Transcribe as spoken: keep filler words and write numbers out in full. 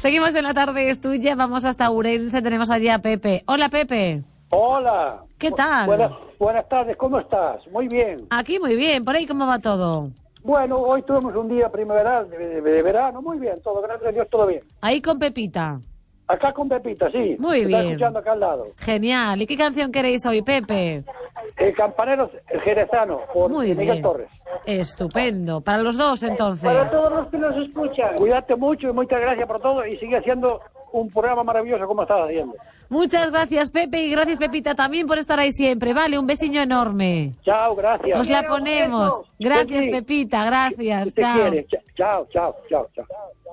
Seguimos en la tarde, es tuya. Vamos hasta Ourense. Tenemos allí a Pepe. Hola, Pepe. Hola. ¿Qué tal? Buenas, buenas tardes, ¿cómo estás? Muy bien. Aquí muy bien. ¿Por ahí cómo va todo? Bueno, hoy tuvimos un día primaveral de, de, de verano, muy bien, todo, gracias a Dios, todo bien. Ahí con Pepita. Acá con Pepita, sí. Muy Está bien. escuchando acá al lado. Genial. ¿Y qué canción queréis hoy, Pepe? El Campanero el Jerezano, por Muy Miguel bien. Torres. Estupendo. Para los dos, entonces. Para todos los que nos escuchan. Cuídate mucho y muchas gracias por todo y sigue haciendo un programa maravilloso como estás haciendo. Muchas gracias, Pepe, y gracias, Pepita, también por estar ahí siempre. Vale, un besiño enorme. Chao, gracias. Os la ponemos. Gracias, Sí. Pepita, gracias. Si te Chao. quiere. Chao, chao, chao, chao.